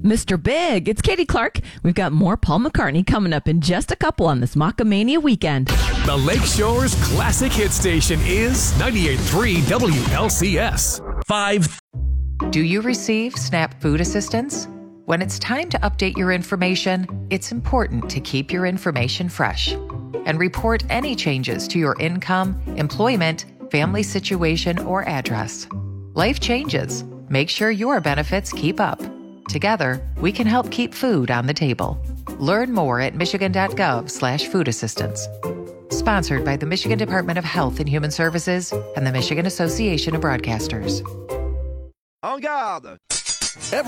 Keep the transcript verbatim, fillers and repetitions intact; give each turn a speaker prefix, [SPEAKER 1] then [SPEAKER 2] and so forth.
[SPEAKER 1] Mister Big. It's Katie Clark. We've got more Paul McCartney coming up in just a couple on this Macamania weekend.
[SPEAKER 2] The Lakeshore's classic hit station is ninety-eight point three W L C S. Five.
[SPEAKER 3] Do you receive SNAP food assistance? When it's time to update your information, it's important to keep your information fresh and report any changes to your income, employment, family situation, or address. Life changes. Make sure your benefits keep up. Together, we can help keep food on the table. Learn more at michigan.gov slash food assistance. Sponsored by the Michigan Department of Health and Human Services and the Michigan Association of Broadcasters.
[SPEAKER 4] En garde!